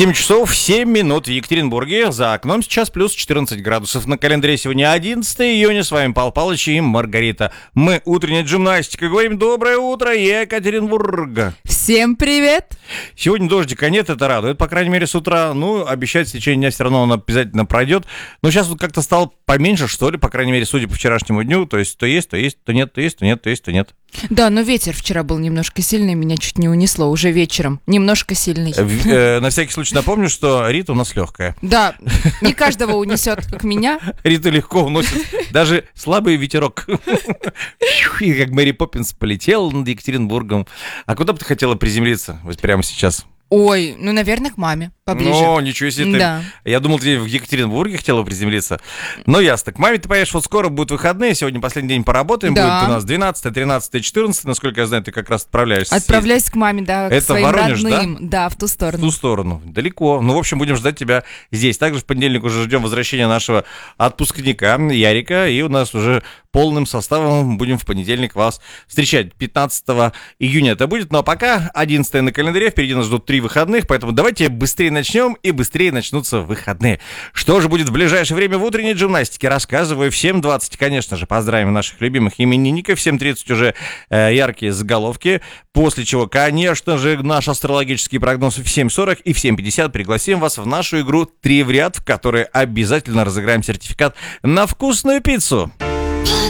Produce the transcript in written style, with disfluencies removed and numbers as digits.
7 часов 7 минут в Екатеринбурге. За окном сейчас плюс 14 градусов. На календаре сегодня 11 июня. С вами Павел Павлович и Маргарита. Мы утренняя джимнастика. Говорим доброе утро, Екатеринбург. Всем привет. Сегодня дождика нет, это радует, по крайней мере, с утра. Ну, обещать в течение дня все равно он обязательно пройдет. Но сейчас вот как-то стало поменьше, что ли, по крайней мере, судя по вчерашнему дню. То есть, то есть, то нет, то есть, то нет, то есть, то нет. Да, но ветер вчера был немножко сильный, меня чуть не унесло уже вечером. Немножко сильный. На всякий случай напомню, что Рита у нас легкая. Да, не каждого унесет, как меня. Рита легко уносит даже слабый ветерок. И как Мэри Поппинс полетела над Екатеринбургом. А куда бы ты хотела приземлиться вот прямо сейчас? Ой, ну, наверное, к маме поближе. Ну, ничего себе ты. Да. Я думал, ты в Екатеринбурге хотела приземлиться. Ну, ясно. К маме ты поедешь, вот скоро будут выходные. Сегодня последний день поработаем. Да. Будет у нас 12, 13, 14. Насколько я знаю, ты как раз отправляешься. Отправляюсь к маме, да, к Это своим Воронеж, родным. Да, в ту В сторону. ту сторону. Далеко. Ну, в общем, будем ждать тебя здесь. Также в понедельник уже ждем возвращения нашего отпускника Ярика. И у нас уже полным составом будем в понедельник вас встречать. 15 июня это будет. Ну, а пока 11 на календаре. Впереди нас ждут 3 выходных. Поэтому давайте быстрее начнем и быстрее начнутся выходные. Что же будет в ближайшее время в утренней джимнастике? Рассказываю. В 7:20, конечно же, поздравим наших любимых именинников. В 7:30 уже яркие заголовки. После чего, конечно же, наш астрологический прогноз в 7:40 и в 7:50 пригласим вас в нашу игру «3 в ряд», в которой обязательно разыграем сертификат на вкусную пиццу.